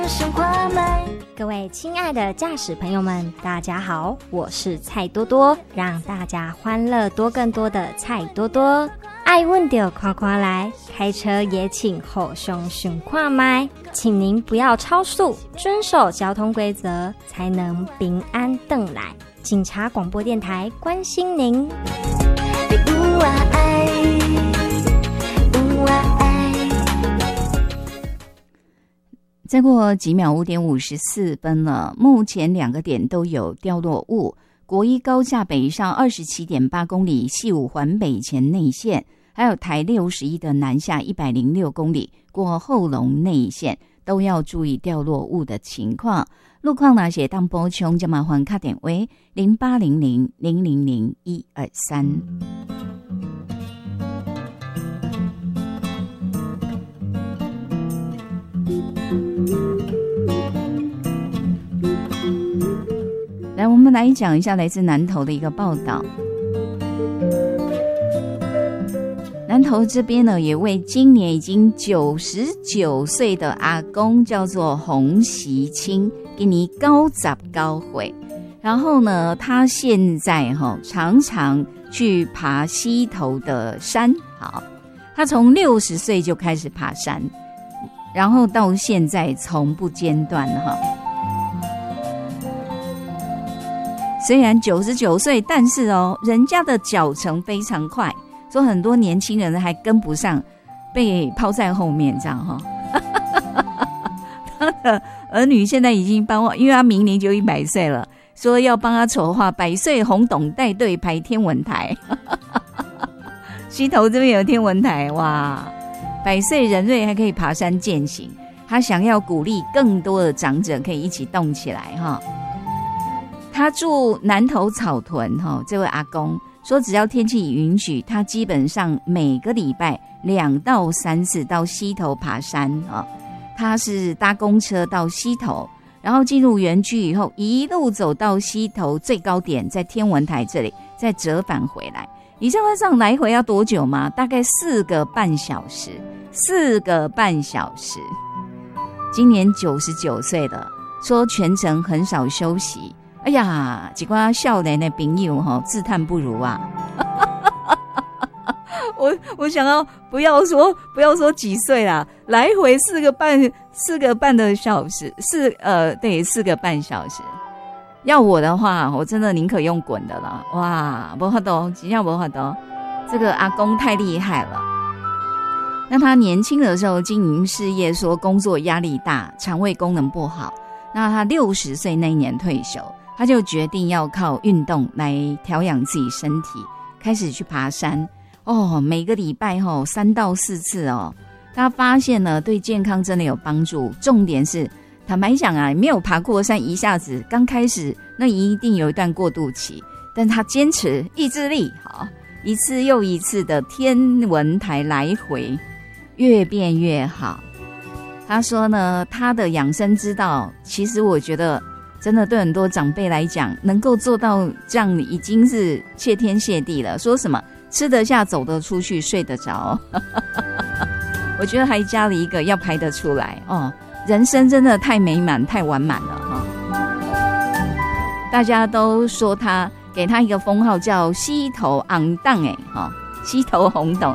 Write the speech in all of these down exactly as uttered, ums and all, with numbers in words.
各位亲爱的驾驶朋友们，大家好，我是蔡多多，让大家欢乐多更多的蔡多多。爱问就夸夸来，开车也请后胸胸跨麦，请您不要超速，遵守交通规则，才能平安登来。警察广播电台关心您。 再过几秒，五点五十四分了。目前两个点都有掉落物。国一高架北上二十七点八公里，西武环北前内线，还有台六十一的南下一百零六公里过后龙内线，都要注意掉落物的情况。路况呢，写当补充就麻烦卡点为零八零零零零零一二三。来，我们来讲一下来自南投的一个报道。南投这边呢，也为今年已经九十九岁的阿公叫做洪习清，给你高十高会。然后呢，他现在哈、哦、常常去爬溪头的山。好，他从六十岁就开始爬山，然后到现在从不间断哈。虽然九十九岁，但是哦，人家的脚程非常快，所以很多年轻人还跟不上，被抛在后面这样哈、哦。他的儿女现在已经帮我，因为他明年就一百岁了，说要帮他筹划百岁洪董带队排天文台。溪头这边有天文台，哇，百岁人瑞还可以爬山健行。他想要鼓励更多的长者可以一起动起来哈。他住南投草屯哈，这位阿公说，只要天气允许，他基本上每个礼拜两到三次到溪头爬山啊。他是搭公车到溪头，然后进入园区以后，一路走到溪头最高点，在天文台这里，再折返回来。你知道他上来回要多久吗？大概四个半小时，四个半小时。今年九十九岁了，说全程很少休息。哎呀，几个少年的朋友哈，自叹不如啊！我我想要不要说不要说几岁啦，来回四个半四个半的小时，四呃对四个半小时。要我的话，我真的宁可用滚的了。哇，没法度，真的没法度，这个阿公太厉害了。那他年轻的时候经营事业，说工作压力大，肠胃功能不好。那他六十岁那一年退休。他就决定要靠运动来调养自己身体，开始去爬山哦，每个礼拜哦三到四次哦。他发现呢，对健康真的有帮助。重点是，坦白讲啊，没有爬过山，一下子刚开始那一定有一段过渡期，但他坚持意志力好，一次又一次的天文台来回，越变越好。他说呢，他的养生之道，其实我觉得。真的对很多长辈来讲，能够做到这样已经是谢天谢地了。说什么吃得下、走得出去、睡得着，我觉得还加了一个要排得出来哦。人生真的太美满、太完满了哈、哦！大家都说他给他一个封号叫溪头昂荡哎哈，溪头红董，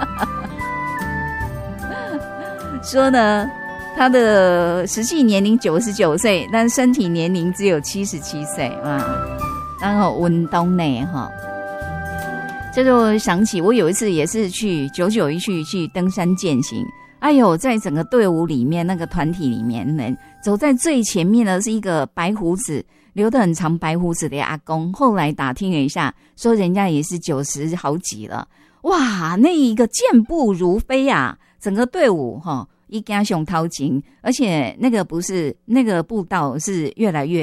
说呢。他的实际年龄九十九岁，但身体年龄只有七十七岁啊。然后运动呢，哈，这就想起我有一次也是去九九一去去登山健行。哎呦，在整个队伍里面，那个团体里面呢，走在最前面的是一个白胡子，留得很长白胡子的阿公。后来打听了一下，说人家也是九十好几了。哇，那一个健步如飞啊，整个队伍哈。一家熊掏金，而且那个不是那个步道是越来越